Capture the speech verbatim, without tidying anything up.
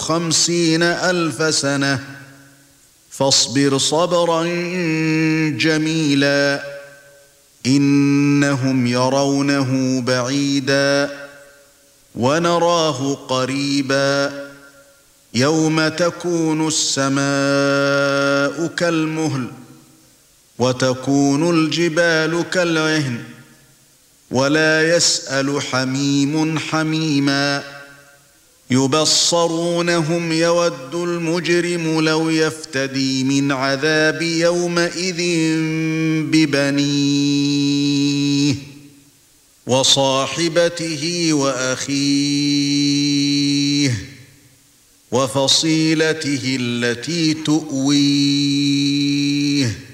خمسين ألف سنة فاصبر صبرا جميلا إنهم يرونه بعيدا ونراه قريبا يوم تكون السماء كالمهل وتكون الجبال كالعهن ولا يسأل حميم حميما يبصرونهم يود المجرم لو يفتدي من عذاب يومئذ ببنيه وصاحبته وأخيه وفصيلته التي تؤويه